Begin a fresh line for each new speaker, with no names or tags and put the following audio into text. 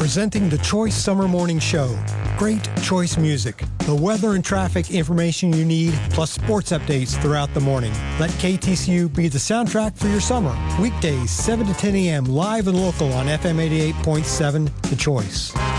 Presenting the Choice Summer Morning Show. Great Choice music, the weather and traffic information you need, plus sports updates throughout the morning. Let KTCU be the soundtrack for your summer. Weekdays, 7 to 10 a.m., live and local on FM 88.7, The Choice.